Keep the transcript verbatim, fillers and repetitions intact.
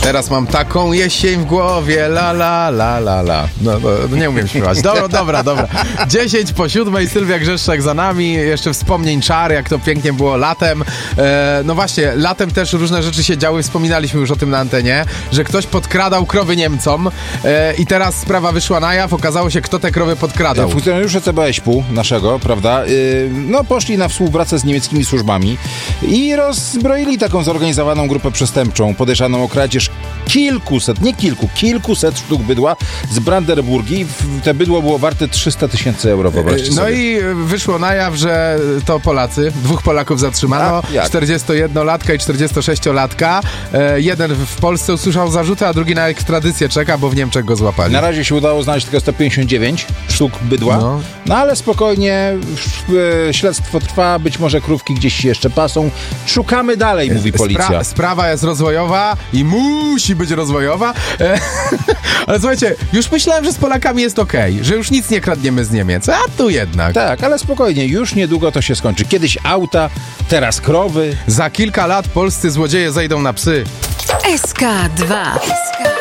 Teraz mam taką jesień w głowie, la la la la la. No, no nie umiem śpiewać. Dobra, dobra, dobra. dziesięć po siódmej, Sylwia Grzeszczak za nami. Jeszcze wspomnień czar, jak to pięknie było latem. E, no właśnie, latem też różne rzeczy się działy. Wspominaliśmy już o tym na antenie, że ktoś podkradał krowy Niemcom e, i teraz sprawa wyszła na jaw. Okazało się, kto te krowy podkradał. Funkcjonariusze C B S P u naszego, prawda, yy, no poszli na współpracę z niemieckimi służbami i rozbroili taką zorganizowaną grupę przestępczą, podejrzaną o kradzież kilkuset, nie kilku, kilkuset sztuk bydła z Brandenburgii. Te bydło było warte trzysta tysięcy euro, wyobraźcie No sobie. i wyszło na jaw, że to Polacy. Dwóch Polaków zatrzymano, czterdziestojednolatka i czterdziestosześciolatka. E, jeden w Polsce usłyszał zarzuty, a drugi na ekstradycję czeka, bo w Niemczech go złapali. Na razie się udało znaleźć tylko sto pięćdziesiąt dziewięć sztuk bydła, no, no ale spokojnie, e, śledztwo trwa, być może krówki gdzieś się jeszcze pasą. Szukamy dalej, mówi policja. Spra- sprawa jest rozwojowa i musi być rozwojowa. E, ale słuchajcie, już myślałem, że z Polakami jest okej, okay, że już nic nie kradniemy z Niemiec, a tu jednak. Tak, ale spokojnie, już niedługo to się skończy. Kiedyś auta, teraz krowy. Za kilka lat polscy złodzieje zejdą na psy. S K dwa.